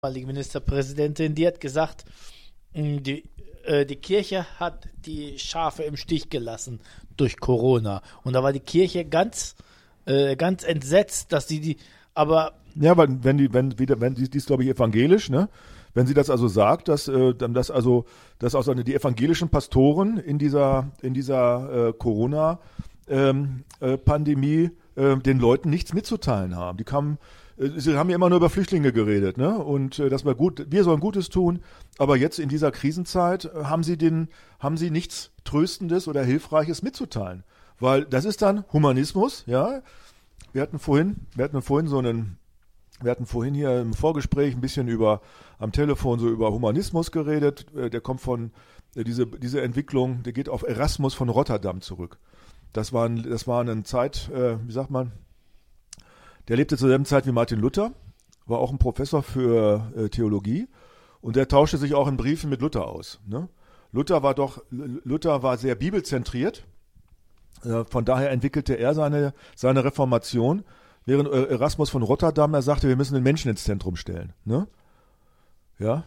ehemalige Ministerpräsidentin, die hat gesagt, die Kirche hat die Schafe im Stich gelassen durch Corona. Und da war die Kirche ganz entsetzt, dass aber ja, weil die ist, glaube ich, evangelisch, ne? Wenn sie das also sagt, dass die evangelischen Pastoren in dieser Corona Pandemie den Leuten nichts mitzuteilen haben. Sie haben ja immer nur über Flüchtlinge geredet, ne? Und das war gut, wir sollen Gutes tun, aber jetzt in dieser Krisenzeit haben sie nichts Tröstendes oder Hilfreiches mitzuteilen. Weil das ist dann Humanismus, ja. Wir hatten vorhin hier im Vorgespräch ein bisschen am Telefon so über Humanismus geredet. Der kommt von diese Entwicklung, der geht auf Erasmus von Rotterdam zurück. Das war eine Zeit, wie sagt man, der lebte zur selben Zeit wie Martin Luther, war auch ein Professor für Theologie und der tauschte sich auch in Briefen mit Luther aus. Ne? Luther war sehr bibelzentriert, von daher entwickelte er seine Reformation, während Erasmus von Rotterdam, er sagte, wir müssen den Menschen ins Zentrum stellen. Ne? Ja.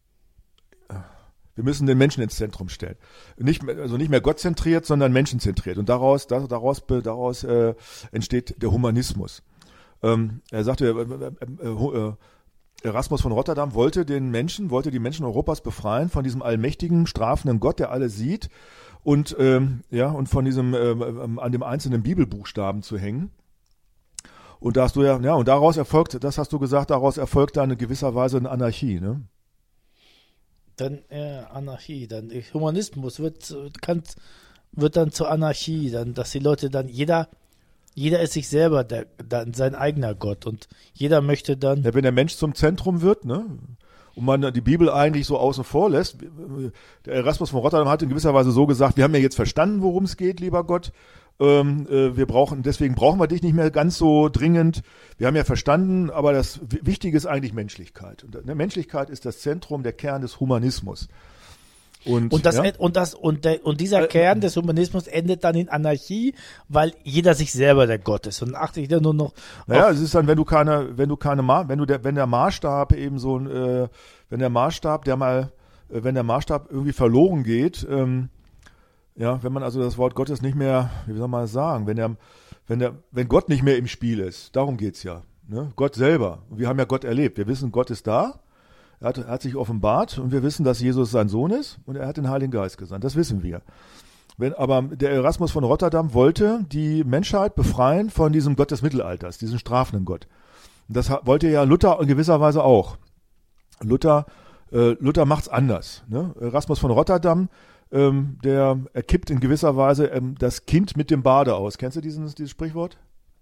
Wir müssen den Menschen ins Zentrum stellen. Nicht mehr gottzentriert, sondern menschenzentriert. Und daraus entsteht der Humanismus. Er sagte, Erasmus von Rotterdam wollte die Menschen Europas befreien von diesem allmächtigen, strafenden Gott, der alle sieht, und von diesem an dem einzelnen Bibelbuchstaben zu hängen. Und da hast du und daraus erfolgt, das hast du gesagt, daraus erfolgt dann in gewisser Weise eine Anarchie, ne? Dann Anarchie, dann Humanismus wird dann zur Anarchie, dann, dass die Leute dann jeder ist sich selber dann sein eigener Gott und jeder möchte dann. Ja, wenn der Mensch zum Zentrum wird, ne? Und man die Bibel eigentlich so außen vor lässt. Der Erasmus von Rotterdam hat in gewisser Weise so gesagt, wir haben ja jetzt verstanden, worum es geht, lieber Gott. Deswegen brauchen wir dich nicht mehr ganz so dringend. Wir haben ja verstanden, aber das Wichtige ist eigentlich Menschlichkeit. Und Menschlichkeit ist das Zentrum, der Kern des Humanismus. Dieser Kern des Humanismus endet dann in Anarchie, weil jeder sich selber der Gott ist und achtet jeder nur noch. Es ist dann, wenn der Maßstab eben wenn der Maßstab irgendwie verloren geht, wenn man also das Wort Gottes nicht mehr, wie soll man das sagen, wenn Gott nicht mehr im Spiel ist, darum geht's ja, ne? Gott selber. Wir haben ja Gott erlebt. Wir wissen, Gott ist da. Er hat sich offenbart und wir wissen, dass Jesus sein Sohn ist und er hat den Heiligen Geist gesandt. Das wissen wir. Aber der Erasmus von Rotterdam wollte die Menschheit befreien von diesem Gott des Mittelalters, diesem strafenden Gott. Und das wollte ja Luther in gewisser Weise auch. Luther macht's anders. Ne? Erasmus von Rotterdam, er kippt in gewisser Weise das Kind mit dem Bade aus. Kennst du dieses Sprichwort?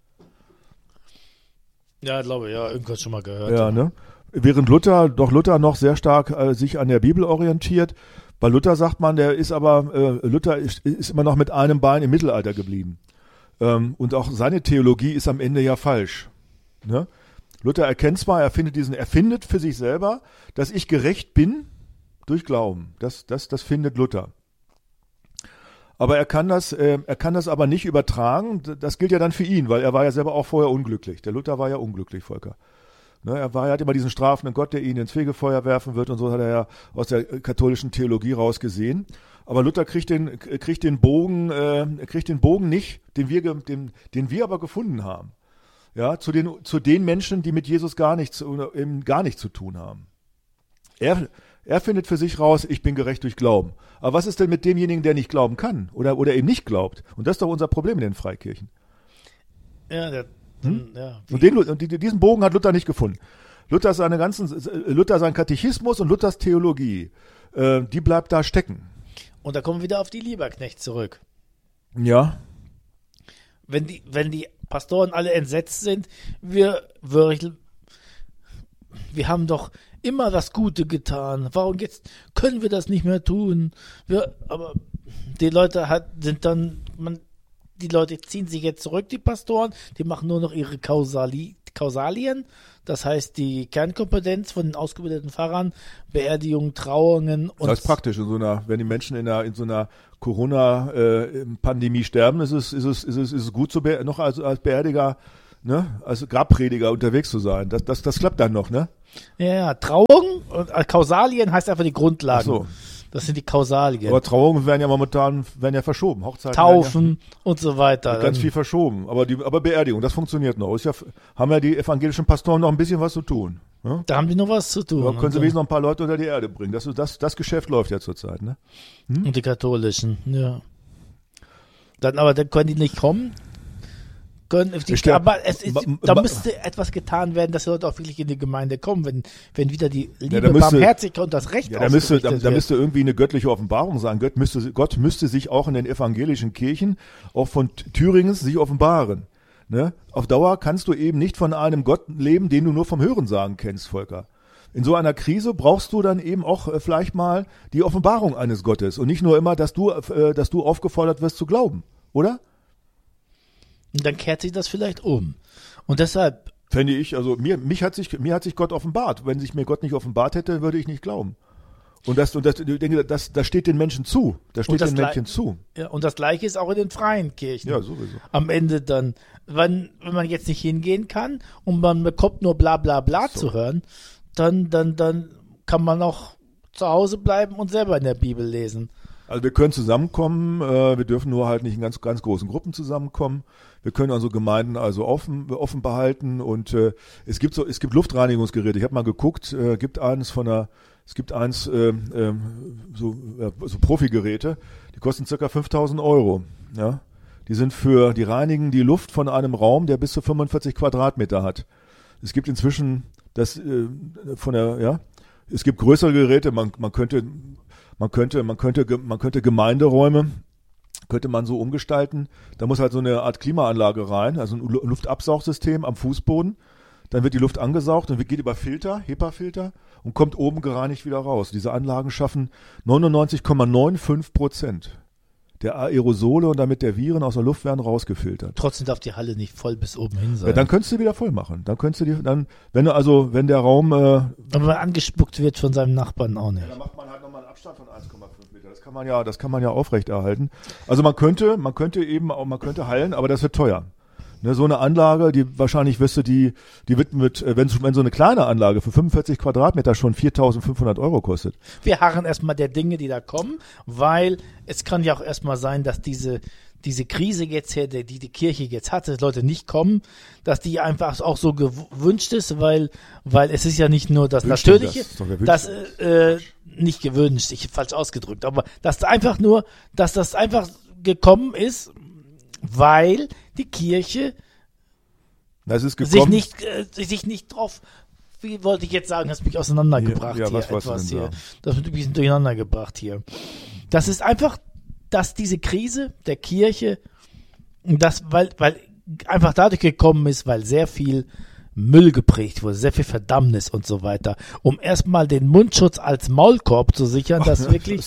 Ja, ich glaube, ja, irgendwas schon mal gehört. Ja, ne? Während Luther noch sehr stark sich an der Bibel orientiert. Bei Luther sagt man, Luther ist immer noch mit einem Bein im Mittelalter geblieben. Und auch seine Theologie ist am Ende ja falsch. Ne? Luther erkennt zwar, er findet für sich selber, dass ich gerecht bin durch Glauben. Das findet Luther. Aber er kann das aber nicht übertragen. Das gilt ja dann für ihn, weil er war ja selber auch vorher unglücklich. Der Luther war ja unglücklich, Volker. Ne, er hat immer diesen strafenden Gott, der ihn ins Fegefeuer werfen wird und so hat er ja aus der katholischen Theologie raus gesehen. Aber Luther kriegt den Bogen nicht, den wir aber gefunden haben. Ja, zu den Menschen, die mit Jesus gar nichts zu tun haben. Er findet für sich raus, ich bin gerecht durch Glauben. Aber was ist denn mit demjenigen, der nicht glauben kann oder eben nicht glaubt? Und das ist doch unser Problem in den Freikirchen. Ja, ja. Und diesen Bogen hat Luther nicht gefunden. Luther sein Katechismus und Luthers Theologie, die bleibt da stecken. Und da kommen wir wieder auf die Lieberknecht zurück. Ja. Wenn die Pastoren alle entsetzt sind, wir haben doch immer das Gute getan. Warum jetzt können wir das nicht mehr tun? Aber die Leute die Leute ziehen sich jetzt zurück, die Pastoren, die machen nur noch ihre Kausalien, das heißt die Kernkompetenz von den ausgebildeten Pfarrern, Beerdigungen, Trauungen. Und das ist praktisch, wenn die Menschen in so einer Corona-Pandemie sterben, ist es gut, noch als Beerdiger, ne, als Grabprediger unterwegs zu sein. Das klappt dann noch, ne? Ja, Trauung und Kausalien heißt einfach die Grundlagen. Ach so. Das sind die Kausalien. Aber Trauungen werden ja momentan verschoben. Hochzeiten Taufen und so weiter. Ganz viel verschoben. Aber Beerdigung, das funktioniert noch. Haben ja die evangelischen Pastoren noch ein bisschen was zu tun. Ja? Da haben die noch was zu tun. Da können sie wenigstens noch ein paar Leute unter die Erde bringen. Das Geschäft läuft ja zurzeit. Ne? Und die katholischen, ja. Dann können die nicht kommen. Da müsste etwas getan werden, dass die Leute auch wirklich in die Gemeinde kommen, wenn wieder die Liebe, Barmherzigkeit und das Recht ausgerichtet wird. Da müsste irgendwie eine göttliche Offenbarung sein. Gott müsste sich auch in den evangelischen Kirchen, auch von Thüringens, sich offenbaren. Ne? Auf Dauer kannst du eben nicht von einem Gott leben, den du nur vom Hörensagen kennst, Volker. In so einer Krise brauchst du dann eben auch vielleicht mal die Offenbarung eines Gottes und nicht nur immer, dass du aufgefordert wirst zu glauben, oder? Und dann kehrt sich das vielleicht um. Und deshalb. Fände ich, also mir hat sich Gott offenbart. Wenn sich mir Gott nicht offenbart hätte, würde ich nicht glauben. Und ich denke, das steht den Menschen zu. Das steht den Menschen zu. Ja, und das Gleiche ist auch in den freien Kirchen. Ja, sowieso. Am Ende dann, wenn man jetzt nicht hingehen kann und man bekommt nur bla bla bla zu hören, dann kann man auch zu Hause bleiben und selber in der Bibel lesen. Also wir können zusammenkommen, wir dürfen nur halt nicht in ganz, ganz großen Gruppen zusammenkommen. Wir können unsere Gemeinden also offen behalten und es gibt Luftreinigungsgeräte. Ich habe mal geguckt, so Profi-Geräte, die kosten ca. 5.000 Euro. Ja? Die reinigen die Luft von einem Raum, der bis zu 45 Quadratmeter hat. Es gibt inzwischen es gibt größere Geräte, man könnte Gemeinderäume könnte man so umgestalten. Da muss halt so eine Art Klimaanlage rein, also ein Luftabsaugsystem am Fußboden. Dann wird die Luft angesaugt und geht über HEPA-Filter und kommt oben gereinigt wieder raus. Diese Anlagen schaffen 99,95% der Aerosole und damit der Viren aus der Luft werden rausgefiltert. Trotzdem darf die Halle nicht voll bis oben hin sein. Ja, dann könntest du wieder voll machen. Wenn der Raum aber wenn man angespuckt wird von seinem Nachbarn auch nicht. Ja, dann macht man halt nochmal einen Abstand von 1,5 Meter. Das kann man ja aufrechterhalten. Also man könnte heilen, aber das wird teuer. Ne, so eine Anlage, die wahrscheinlich die wird wenn so eine kleine Anlage für 45 Quadratmeter schon 4.500 Euro kostet. Wir harren erstmal der Dinge, die da kommen, weil es kann ja auch erstmal sein, dass diese Krise jetzt hier, die Kirche jetzt hat, dass Leute nicht kommen, dass die einfach auch so gewünscht ist, weil es ist ja nicht nur das Natürliche, nicht gewünscht, falsch ausgedrückt, aber dass das einfach gekommen ist, weil die Kirche sich nicht drauf, wie wollte ich jetzt sagen, hast mich auseinandergebracht hier. Das wird ein bisschen durcheinander gebracht hier. Das ist einfach, dass diese Krise der Kirche, weil einfach dadurch gekommen ist, weil sehr viel Müll geprägt wurde, sehr viel Verdammnis und so weiter, um erstmal den Mundschutz als Maulkorb zu sichern, dass wirklich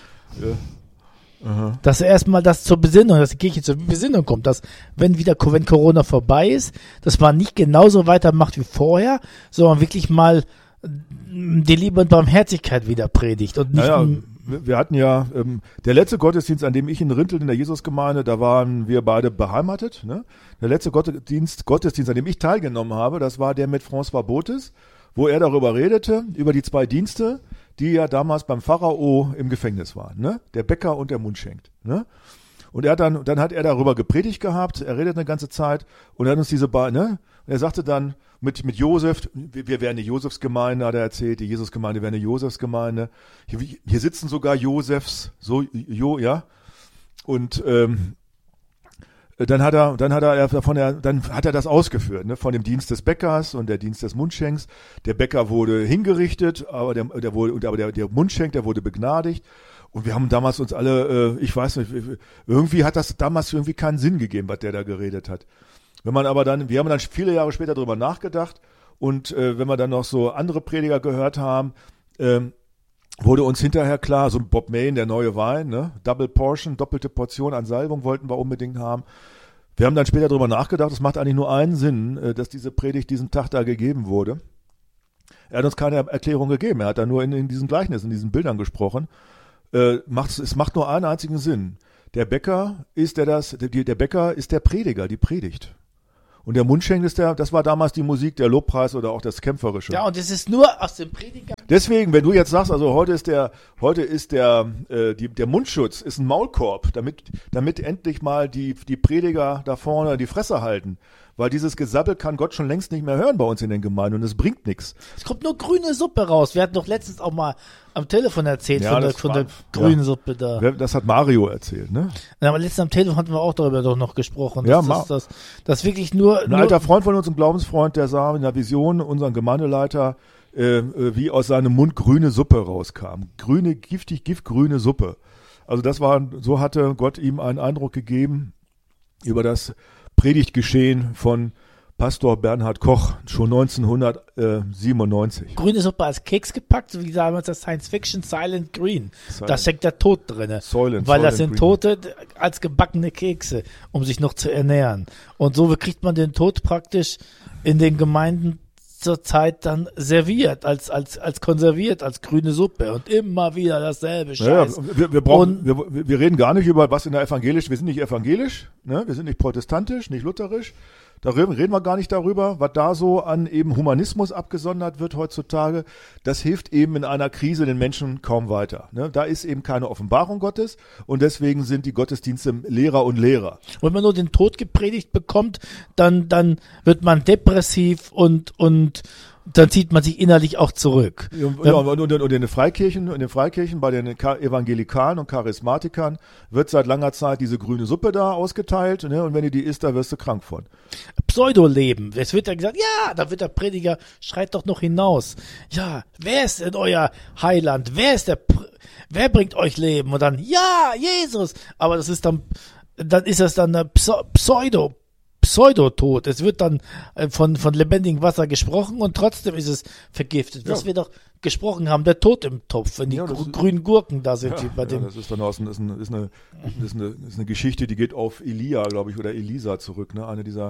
dass erstmal dass die Kirche zur Besinnung kommt, dass wenn Corona vorbei ist, dass man nicht genauso weitermacht wie vorher, sondern wirklich mal die Liebe und Barmherzigkeit wieder predigt. Und nicht wir hatten ja, der letzte Gottesdienst, an dem ich in Rinteln in der Jesusgemeinde, da waren wir beide beheimatet. Ne? Der letzte Gottesdienst, an dem ich teilgenommen habe, das war der mit François Botes, wo er darüber redete, über die 2 Dienste, die ja damals beim Pharao im Gefängnis waren, ne? Der Bäcker und der Mundschenk, ne? Und dann hat er darüber gepredigt gehabt, er redet eine ganze Zeit und er hat uns diese beiden, ne? Und er sagte dann mit Josef, wir wären eine Josefsgemeinde, hat er erzählt, die Jesusgemeinde wäre eine Josefsgemeinde. Hier sitzen sogar Josefs, ja. Und dann hat er das ausgeführt, ne, von dem Dienst des Bäckers und der Dienst des Mundschenks. Der Bäcker wurde hingerichtet, aber der Mundschenk, der wurde begnadigt. Und wir haben damals uns alle, ich weiß nicht, irgendwie hat das damals irgendwie keinen Sinn gegeben, was der da geredet hat. Wir haben dann viele Jahre später drüber nachgedacht und wenn wir dann noch so andere Prediger gehört haben, wurde uns hinterher klar, so Bob Main, der neue Wein, ne? Double Portion, doppelte Portion an Salbung wollten wir unbedingt haben. Wir haben dann später drüber nachgedacht, es macht eigentlich nur einen Sinn, dass diese Predigt diesen Tag da gegeben wurde. Er hat uns keine Erklärung gegeben, er hat da nur in diesen Gleichnissen, in diesen Bildern gesprochen. Es macht nur einen einzigen Sinn. Der Bäcker ist der Prediger, die Predigt. Und der Mundschenk das war damals die Musik, der Lobpreis oder auch das Kämpferische. Ja, und es ist nur aus dem Prediger. Deswegen, wenn du jetzt sagst, also heute ist der Mundschutz ist ein Maulkorb, damit endlich mal die Prediger da vorne die Fresse halten. Weil dieses Gesabbel kann Gott schon längst nicht mehr hören bei uns in den Gemeinden und es bringt nichts. Es kommt nur grüne Suppe raus. Wir hatten doch letztens auch mal am Telefon erzählt von der grünen Suppe da. Das hat Mario erzählt, ne? Ja, aber letztens am Telefon hatten wir auch darüber doch noch gesprochen. Ja, das wirklich nur... Ein alter Freund von uns, ein Glaubensfreund, der sah in der Vision unseren Gemeindeleiter, wie aus seinem Mund grüne Suppe rauskam. Giftgrüne Suppe. Also so hatte Gott ihm einen Eindruck gegeben über das Predigtgeschehen von Pastor Bernhard Koch, schon 1997. Grüne Suppe als Keks gepackt, so wie damals das Science-Fiction Silent Green. Da steckt der Tod drin. Weil das sind Tote als gebackene Kekse, um sich noch zu ernähren. Und so kriegt man den Tod praktisch in den Gemeinden zur Zeit dann serviert, als konserviert, als grüne Suppe und immer wieder dasselbe Scheiß. Ja, wir reden gar nicht über was in der evangelisch, wir sind nicht evangelisch, ne? Wir sind nicht protestantisch, nicht lutherisch. Da reden wir gar nicht darüber, was da so an eben Humanismus abgesondert wird heutzutage. Das hilft eben in einer Krise den Menschen kaum weiter. Ne? Da ist eben keine Offenbarung Gottes und deswegen sind die Gottesdienste Lehrer und Lehrer. Wenn man nur den Tod gepredigt bekommt, dann wird man depressiv und dann zieht man sich innerlich auch zurück. Ja, und in den Freikirchen, bei den Evangelikalen und Charismatikern wird seit langer Zeit diese grüne Suppe da ausgeteilt, ne? Und wenn du die isst, da wirst du krank von. Pseudoleben. Es wird ja gesagt, ja, da wird der Prediger, schreit doch noch hinaus. Ja, wer ist denn euer Heiland? Wer bringt euch Leben? Und dann, ja, Jesus. Aber das ist dann ist das dann eine Pseudotod. Es wird dann von lebendigem Wasser gesprochen und trotzdem ist es vergiftet. Was wir doch gesprochen haben, der Tod im Topf, wenn die grünen Gurken da sind. Das ist dann ist eine Geschichte, die geht auf Elia, glaube ich, oder Elisa zurück, ne? Eine dieser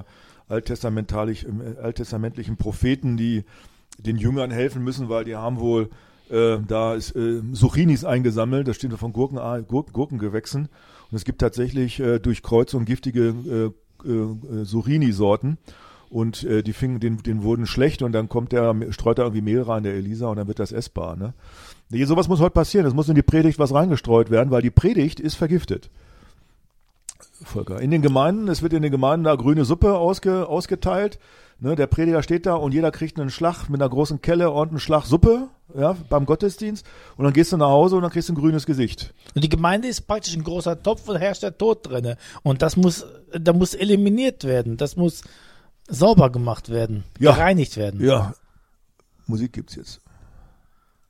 alttestamentlichen Propheten, die den Jüngern helfen müssen, weil die haben wohl Zucchinis eingesammelt, das steht von Gurkengewächsen und es gibt tatsächlich durch Kreuzung giftige Zucchini-Sorten und denen wurden schlecht und dann streut da irgendwie Mehl rein, der Elisa, und dann wird das essbar. Ne? Nee, sowas muss heute passieren, es muss in die Predigt was reingestreut werden, weil die Predigt ist vergiftet. Volker, es wird in den Gemeinden da grüne Suppe ausgeteilt, ne? Der Prediger steht da und jeder kriegt einen Schlag mit einer großen Kelle und einen Schlag Suppe, ja, beim Gottesdienst, und dann gehst du nach Hause und dann kriegst du ein grünes Gesicht. Und die Gemeinde ist praktisch ein großer Topf und herrscht der Tod drinne. Und da muss eliminiert werden, das muss sauber gemacht werden, gereinigt werden. Ja, Musik gibt's jetzt.